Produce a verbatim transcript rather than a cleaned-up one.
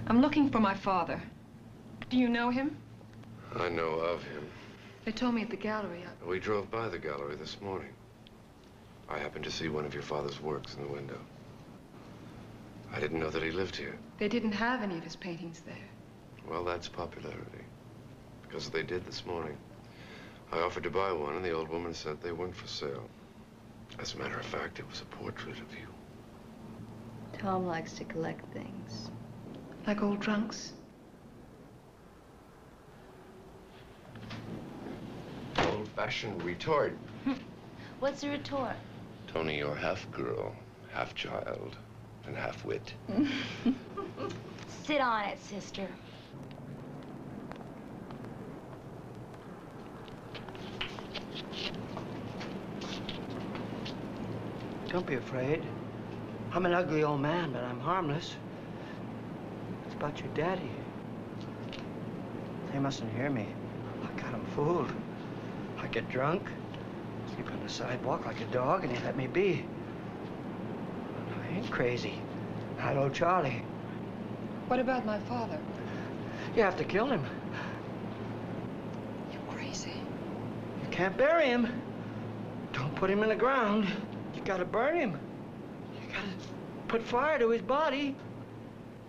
I'm looking for my father. Do you know him? I know of him. They told me at the gallery. I... We drove by the gallery this morning. I happened to see one of your father's works in the window. I didn't know that he lived here. They didn't have any of his paintings there. Well, that's popularity. Because they did this morning. I offered to buy one, and the old woman said they weren't for sale. As a matter of fact, it was a portrait of you. Tom likes to collect things. Like old trunks? Old-fashioned retort. What's a retort? Tony, you're half girl, half child, and half wit. Sit on it, sister. Don't be afraid. I'm an ugly old man, but I'm harmless. It's about your daddy. They mustn't hear me. I got him fooled. I get drunk, sleep on the sidewalk like a dog, and he let me be. I ain't crazy. Not old Charlie. What about my father? You have to kill him. You're crazy. You can't bury him. Don't put him in the ground. You gotta burn him. You gotta put fire to his body.